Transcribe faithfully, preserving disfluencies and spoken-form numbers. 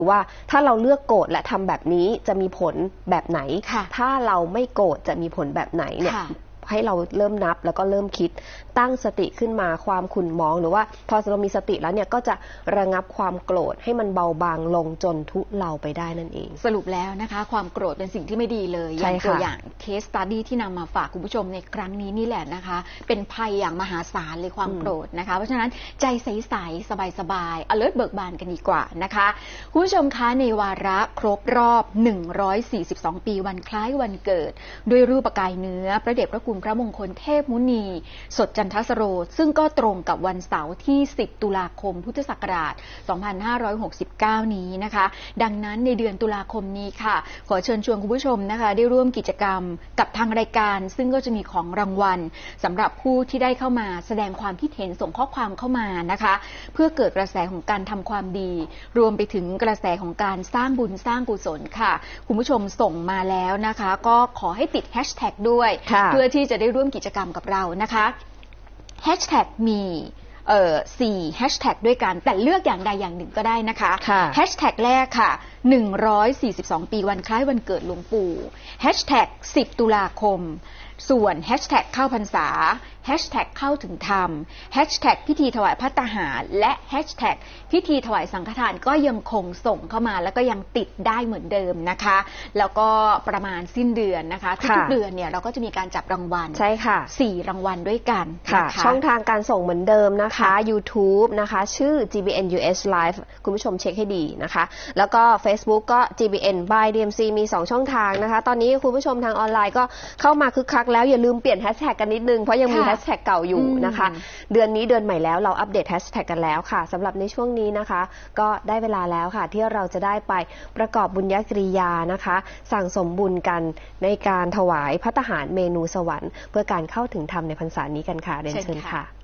ว่าถ้าเราเลือกโกรธและทำแบบนี้จะมีผลแบบไหนถ้าเราไม่โกรธจะมีผลแบบไหนเนี่ยให้เราเริ่มนับแล้วก็เริ่มคิดตั้งสติขึ้นมาความขุ่นหมองหรือว่าพอเรามีสติแล้วเนี่ยก็จะระงับความโกรธให้มันเบาบางลงจนทุเลาไปได้นั่นเองสรุปแล้วนะคะความโกรธเป็นสิ่งที่ไม่ดีเลยอย่างตัวอย่างเคสสตั๊ดดี้ที่นำมาฝากคุณผู้ชมในครั้งนี้นี่แหละนะคะเป็นภัยอย่างมหาศาลเลยความโกรธนะคะเพราะฉะนั้นใจใสๆสบายๆ alert เบิกบานกันดีกว่านะคะคุณผู้ชมคะในวาระครบรอบหนึ่งร้อยสี่สิบสองปีวันคล้ายวันเกิดด้วยรูปกายเนื้อพระเดชพระคุณพระมงคลเทพมุนีสดจันทสโรซึ่งก็ตรงกับวันเสาร์ที่สิบตุลาคมพุทธศักราชสองพันห้าร้อยหกสิบเก้านี้นะคะดังนั้นในเดือนตุลาคมนี้ค่ะขอเชิญชวนคุณผู้ชมนะคะได้ร่วมกิจกรรมกับทางรายการซึ่งก็จะมีของรางวัลสำหรับผู้ที่ได้เข้ามาแสดงความคิดเห็นส่งข้อความเข้ามานะคะเพื่อเกิดกระแสของการทำความดีรวมไปถึงกระแสของการสร้างบุญสร้างกุศลค่ะคุณผู้ชมส่งมาแล้วนะคะก็ขอให้ติดแฮชแท็กด้วยเพื่อที่จะได้ร่วมกิจกรรมกับเรานะคะแฮชแท็กมีเอ่อสี่แฮชแท็กด้วยกันแต่เลือกอย่างใดอย่างหนึ่งก็ได้นะคะแฮชแท็กแรกค่ะหนึ่งร้อยสี่สิบสองปีวันคล้ายวันเกิดหลวงปู่แฮชแท็กสิบตุลาคมส่วนแฮชแท็กเข้าพรรษาแฮชแท็กเข้าถึงธรรมแฮชแท็กพิธีถวายภัตตาหารและแฮชแท็กพิธีถวายสังฆทานก็ยังคงส่งเข้ามาแล้วก็ยังติดได้เหมือนเดิมนะคะแล้วก็ประมาณสิ้นเดือนนะคะทุกเดือนเนี่ยเราก็จะมีการจับรางวัลใช่ค่ะสี่รางวัลด้วยกันค่ะช่องทางการส่งเหมือนเดิมนะคะ YouTube นะคะชื่อ จี บี เอ็น ยู เอส Live คุณผู้ชมเช็คให้ดีนะคะแล้วก็ Facebook ก็ จี บี เอ็น by ดี เอ็ม ซี มีสองช่องทางนะคะตอนนี้คุณผู้ชมทางออนไลน์ก็เข้ามาคึกคักแล้วอย่าลืมเปลี่ยนแฮชแท็กกันนิดนึงเพราะยังมีแฮชแท็กเก่าอยู่นะคะเดือนนี้เดือนใหม่แล้วเราอัปเดตแฮชแท็กกันแล้วค่ะสำหรับในช่วงนี้นะคะก็ได้เวลาแล้วค่ะที่เราจะได้ไปประกอบบุญญกริยานะคะสั่งสมบุญกันในการถวายภัตตาหารเมนูสวรรค์เพื่อการเข้าถึงธรรมในพรรษานี้กันค่ะเรียนเชิญค่ะ